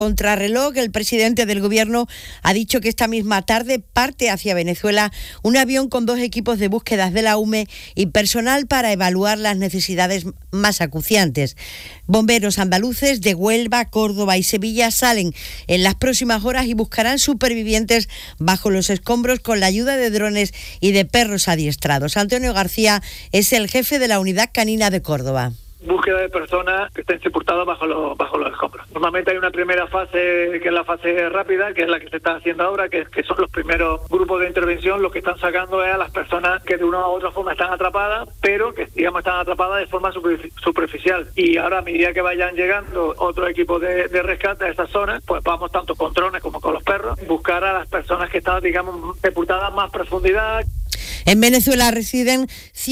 Contrarreloj, el presidente del gobierno ha dicho que esta misma tarde parte hacia Venezuela un avión con 2 equipos de búsquedas de la UME y personal para evaluar las necesidades más acuciantes. Bomberos andaluces de Huelva, Córdoba y Sevilla salen en las próximas horas y buscarán supervivientes bajo los escombros con la ayuda de drones y de perros adiestrados. Antonio García es el jefe de la unidad canina de Córdoba. Búsqueda de personas que estén sepultadas bajo los escombros. Normalmente hay una primera fase, que es la fase rápida, que es la que se está haciendo ahora, que son los primeros grupos de intervención. Lo que están sacando es a las personas que de una u otra forma están atrapadas, pero que están atrapadas de forma superficial. Y ahora, a medida que vayan llegando otros equipos de rescate a esas zonas, pues vamos tanto con drones como con los perros, buscar a las personas que están, sepultadas a más profundidad. En Venezuela residen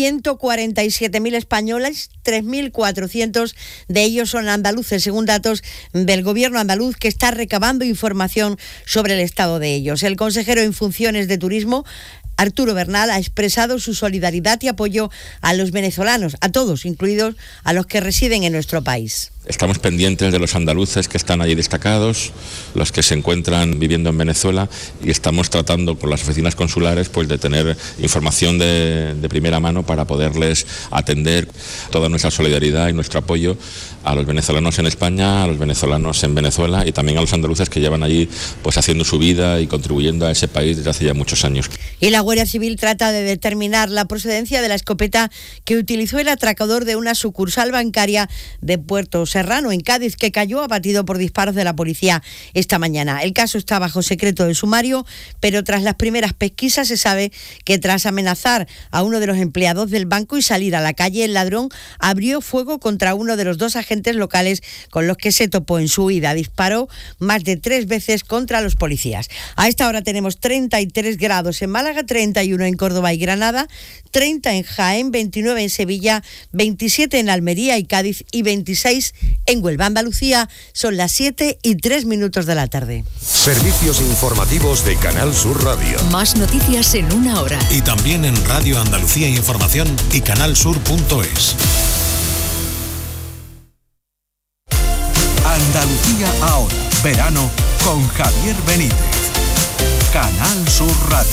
147.000 españoles, 3.400 de ellos son andaluces, según datos del gobierno andaluz, que está recabando información sobre el estado de ellos. El consejero en funciones de Turismo, Arturo Bernal, ha expresado su solidaridad y apoyo a los venezolanos, a todos, incluidos a los que residen en nuestro país. Estamos pendientes de los andaluces que están allí destacados, los que se encuentran viviendo en Venezuela, y estamos tratando con las oficinas consulares pues de tener información de primera mano para poderles atender. Toda nuestra solidaridad y nuestro apoyo a los venezolanos en España, a los venezolanos en Venezuela y también a los andaluces que llevan allí pues haciendo su vida y contribuyendo a ese país desde hace ya muchos años. Y la Guardia Civil trata de determinar la procedencia de la escopeta que utilizó el atracador de una sucursal bancaria de Puerto Serrano, en Cádiz, que cayó abatido por disparos de la policía esta mañana. El caso está bajo secreto de sumario, pero tras las primeras pesquisas se sabe que tras amenazar a uno de los empleados del banco y salir a la calle, el ladrón abrió fuego contra uno de los 2 agentes locales con los que se topó en su huida. Disparó más de 3 veces contra los policías. A esta hora tenemos 33 grados en Málaga, 31 en Córdoba y Granada, 30 en Jaén, 29 en Sevilla, 27 en Almería y Cádiz y 26 en Huelva. Andalucía, son las 7:03 de la tarde. Servicios informativos de Canal Sur Radio. Más noticias en una hora. Y también en Radio Andalucía Información y canalsur.es. Andalucía ahora. Verano con Javier Benítez. Canal Sur Radio.